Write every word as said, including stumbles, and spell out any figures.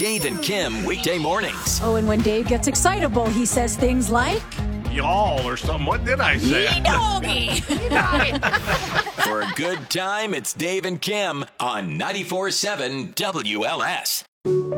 Dave and Kim weekday mornings. Oh, and when Dave gets excitable, he says things like, y'all or something. What did I say? doggy. For a good time, it's Dave and Kim on ninety-four point seven W L S.